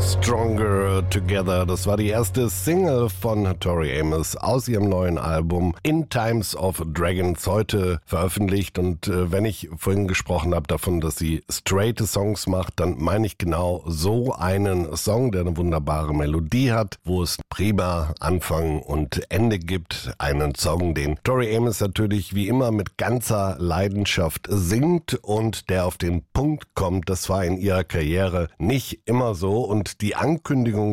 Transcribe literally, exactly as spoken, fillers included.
Stronger Together. Das war die erste Single von Tori Amos aus ihrem neuen Album In Times of Dragons, heute veröffentlicht. Und äh, wenn ich vorhin gesprochen habe davon, dass sie straighte Songs macht, dann meine ich genau so einen Song, der eine wunderbare Melodie hat, wo es prima Anfang und Ende gibt. Einen Song, den Tori Amos natürlich wie immer mit ganzer Leidenschaft singt und der auf den Punkt kommt. Das war in ihrer Karriere nicht immer so. Und die Ankündigung